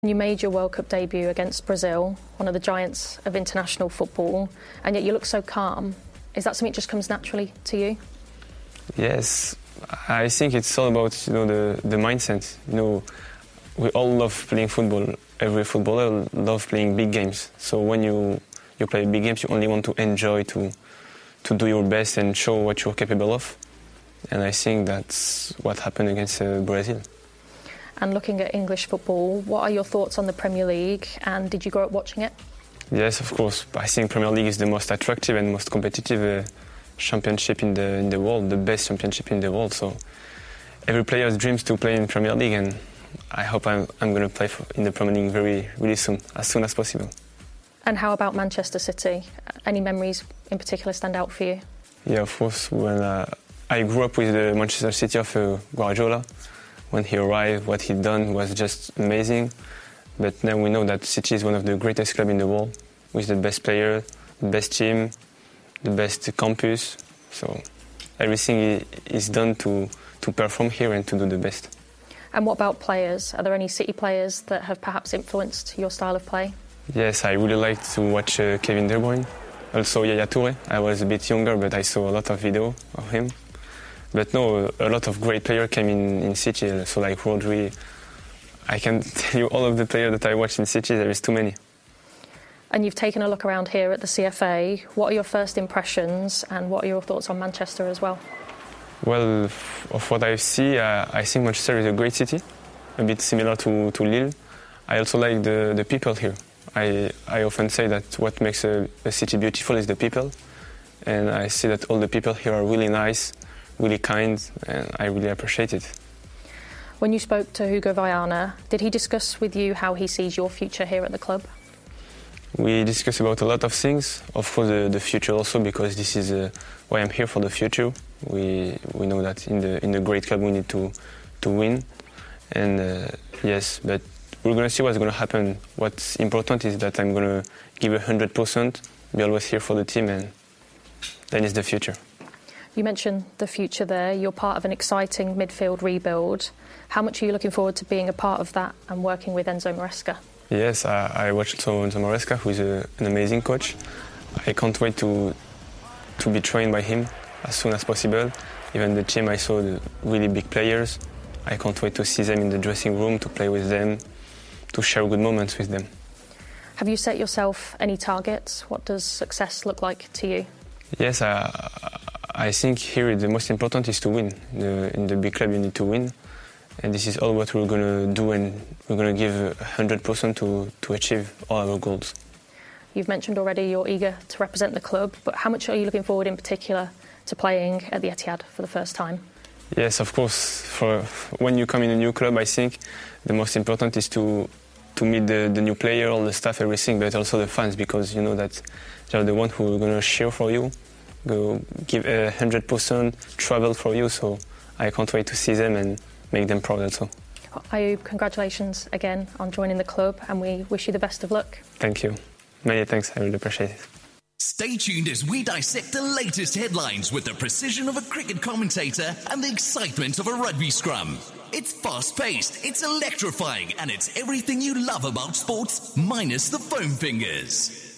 You made your World Cup debut against Brazil, one of the giants of international football, and yet you look so calm. Is that something that just comes naturally to you? Yes, I think it's all about the mindset. We all love playing football. Every footballer loves playing big games. So when you play big games, you only want to enjoy, to do your best and show what you're capable of. And I think that's what happened against Brazil. And looking at English football, what are your thoughts on the Premier League, and did you grow up watching it? Yes, of course. I think Premier League is the most attractive and most competitive championship in the world, the best championship in the world. So every player's dreams to play in Premier League, and I hope I'm going to play in the Premier League really soon as possible. And how about Manchester City? Any memories in particular stand out for you? Yeah, of course. When I grew up with the Manchester City of Guardiola. When he arrived, what he'd done was just amazing. But now we know that City is one of the greatest clubs in the world, with the best player, the best team, the best campus. So everything is done to perform here and to do the best. And what about players? Are there any City players that have perhaps influenced your style of play? Yes, I really like to watch Kevin De Bruyne. Also Yaya Touré. I was a bit younger, but I saw a lot of video of him. But no, a lot of great players came in City, so like Rodri. I can tell you all of the players that I watched in City, there is too many. And you've taken a look around here at the CFA. What are your first impressions, and what are your thoughts on Manchester as well? Well, of what I see, I think Manchester is a great city, a bit similar to Lille. I also like the people here. I often say that what makes a city beautiful is the people. And I see that all the people here are really nice, really kind, and I really appreciate it. When you spoke to Hugo Viana, did he discuss with you how he sees your future here at the club? We discussed about a lot of things. Of course, the future also, because this is why I'm here, for the future. We know that in the great club we need to win, and yes, but we're going to see what's going to happen. What's important is that I'm going to give 100%, be always here for the team, and then it's the future. You mentioned the future there. You're part of an exciting midfield rebuild. How much are you looking forward to being a part of that and working with Enzo Maresca? Yes, I watched Enzo Maresca, who is an amazing coach. I can't wait to be trained by him as soon as possible. Even the team, I saw the really big players. I can't wait to see them in the dressing room, to play with them, to share good moments with them. Have you set yourself any targets? What does success look like to you? Yes, I think here the most important is to win. In the big club you need to win. And this is all what we're going to do, and we're going to give 100% to achieve all our goals. You've mentioned already you're eager to represent the club, but how much are you looking forward in particular to playing at the Etihad for the first time? Yes, of course. When you come in a new club, I think the most important is to meet the new player, all the staff, everything, but also the fans, because you know that they're the ones who are going to cheer for you, go give 100%, travel for you, so I can't wait to see them and make them proud also. Ayoub, congratulations again on joining the club, and we wish you the best of luck. Thank you. Many thanks, I really appreciate it. Stay tuned as we dissect the latest headlines with the precision of a cricket commentator and the excitement of a rugby scrum. It's fast-paced, it's electrifying, and it's everything you love about sports, minus the foam fingers.